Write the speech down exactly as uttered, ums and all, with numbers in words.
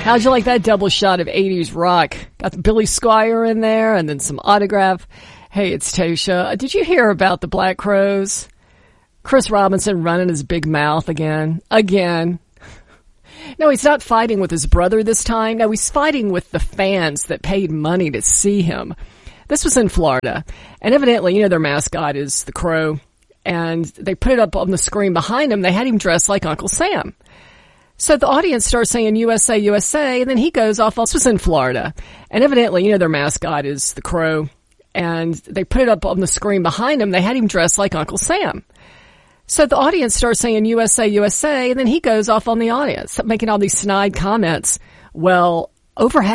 How'd you like that double shot of eighties rock? Got Billy Squier in there and then some autograph. Hey, it's Tasha. Did you hear about the Black Crowes? Chris Robinson running his big mouth again. Again. No, he's not fighting with his brother this time. No, he's fighting with the fans that paid money to see him. This was in Florida. And evidently, you know, their mascot is the crow. And they put it up on the screen behind him. They had him dressed like Uncle Sam. So the audience starts saying U S A, U S A, and then he goes off. This was in Florida. And evidently, you know, their mascot is the crow. And they put it up on the screen behind him. They had him dressed like Uncle Sam. So the audience starts saying U S A, U S A, and then he goes off on the audience, making all these snide comments. Well, over half